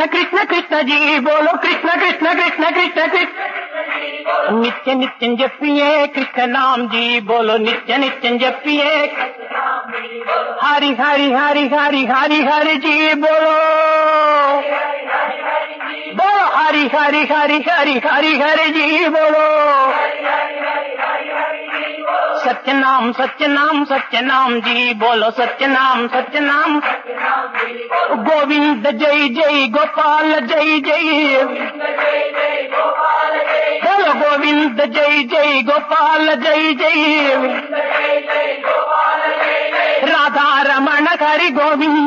Krishna Krishna G బోలో కృష్ణ కృష్ణ కృష్ణ కృష్ణ కృష్ణ నిత్య నిత్యం జపియే కృష్ణ నాम जी बोलो नित्य नित्यं जपिए हरि हरि हरि हरि हरि हरि जी बोलो बोलो हरि हरि हरि हरि हरि हरि जी बोलो सत्य नाम सत्य नाम जी बोलो सत्य नाम गोविंद जय जय गोपाल जय जय बोलो गोविंद जय जय गोपाल जय जय राधा रमण हरि गोविंद